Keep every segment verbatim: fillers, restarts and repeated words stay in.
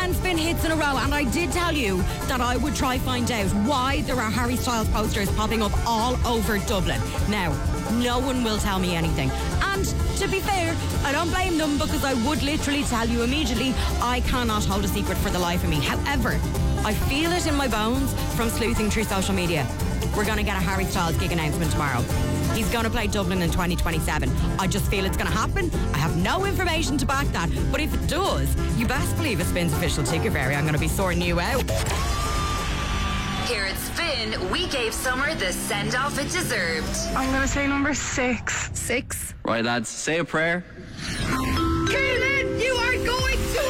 ten spin hits in a row, and I did tell you that I would try find out why there are Harry Styles posters popping up all over Dublin. Now, no one will tell me anything. And to be fair, I don't blame them, because I would literally tell you immediately. I cannot hold a secret for the life of me. However, I feel it in my bones from sleuthing through social media. We're going to get a Harry Styles gig announcement tomorrow. He's going to play Dublin in twenty twenty-seven. I just feel it's going to happen. I have no information to back that. But if it does, you best believe it's Spin's official ticket fairy. I'm going to be sorting you out. Here at Spin, we gave summer the send-off it deserved. I'm going to say number six. Six. Right, lads, say a prayer. Kaylin, you are going to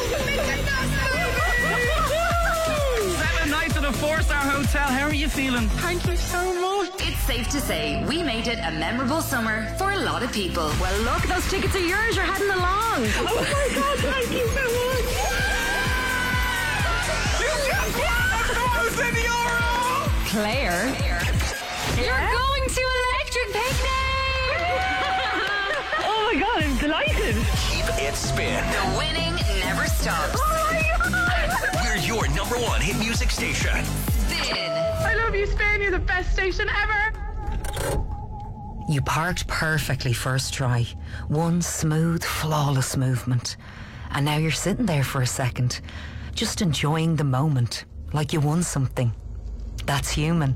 Seven nights at a four-star hotel. How are you feeling? Thank you so much. It's safe to say we made it a memorable summer for a lot of people. Well, look, those tickets are yours. You're heading along. Oh my God, thank you so much. You just won a thousand euro! Claire, You're yeah? going to Electric Picnic! Oh my God, I'm delighted. Keep it spin. The winning never stops. We're your number one hit music station. Spin. I love you, Spain. You're the best station ever. You parked perfectly first try. One smooth, flawless movement. And now you're sitting there for a second, just enjoying the moment, like you won something. That's human.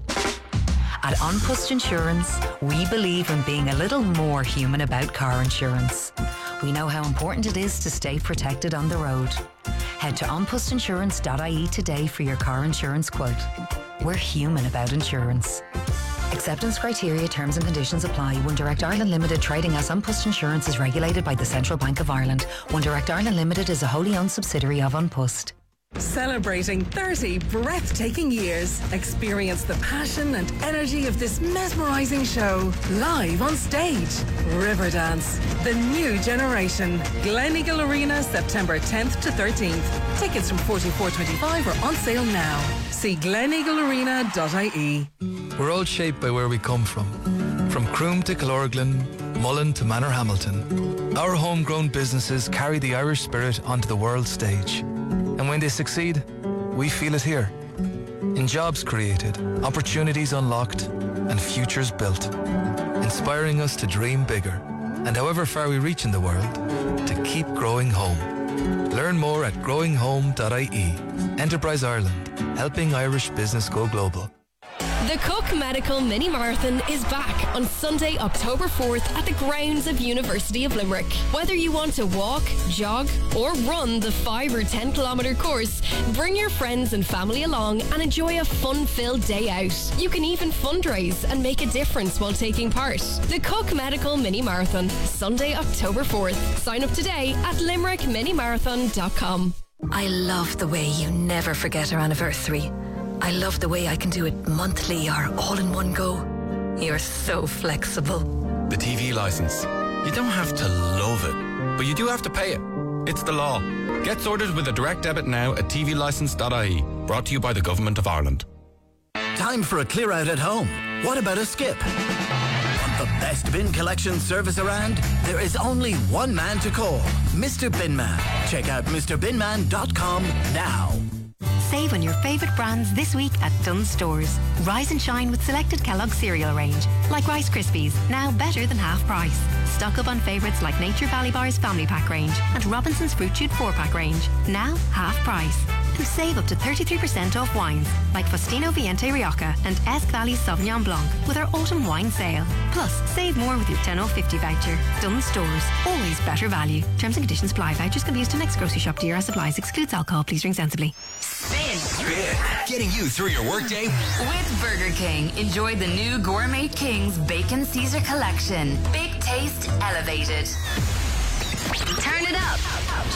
At An Post Insurance, we believe in being a little more human about car insurance. We know how important it is to stay protected on the road. Head to an post insurance dot I E today for your car insurance quote. We're human about insurance. Acceptance criteria, terms and conditions apply. One Direct Ireland Limited, trading as An Post Insurance, is regulated by the Central Bank of Ireland. One Direct Ireland Limited is a wholly owned subsidiary of An Post. Celebrating thirty breathtaking years. Experience the passion and energy of this mesmerising show live on stage. Riverdance, the new generation. Gleneagle Arena, September tenth to thirteenth. Tickets from forty-four twenty-five are on sale now. See gleneagle arena dot I E. We're all shaped by where we come from. From Croom to Killorglin, Mullen to Manor Hamilton. Our homegrown businesses carry the Irish spirit onto the world stage. And when they succeed, we feel it here. In jobs created, opportunities unlocked, and futures built. Inspiring us to dream bigger, and however far we reach in the world, to keep growing home. Learn more at growing home dot I E. Enterprise Ireland, helping Irish business go global. The Cook Medical Mini Marathon is back on Sunday, October fourth at the grounds of University of Limerick. Whether you want to walk, jog or run the five or ten kilometre course, bring your friends and family along and enjoy a fun-filled day out. You can even fundraise and make a difference while taking part. The Cook Medical Mini Marathon, Sunday, October fourth. Sign up today at limerick mini marathon dot com. I love the way you never forget our anniversary. I love the way I can do it monthly or all in one go. You're so flexible. The T V licence. You don't have to love it, but you do have to pay it. It's the law. Get sorted with a direct debit now at t v licence dot I E. Brought to you by the Government of Ireland. Time for a clear out at home. What about a skip? Want the best bin collection service around? There is only one man to call, Mister Binman. Check out mr binman dot com now. Save on your favourite brands this week at Dunnes Stores. Rise and shine with selected Kellogg's cereal range, like Rice Krispies, now better than half price. Stock up on favourites like Nature Valley Bar's Family Pack range and Robinson's Fruit Shoot four pack range, now half price. And save up to thirty-three percent off wines like Faustino Viente Rioja and Esk Valley Sauvignon Blanc with our autumn wine sale. Plus, save more with your ten off fifty voucher. Dunnes Stores, always better value. Terms and conditions apply. Vouchers can be used to next grocery shop to your supplies. Excludes alcohol. Please drink sensibly. Spin. Spin. Getting you through your workday. With Burger King, enjoy the new Gourmet King's Bacon Caesar Collection. Big taste elevated. Turn it up.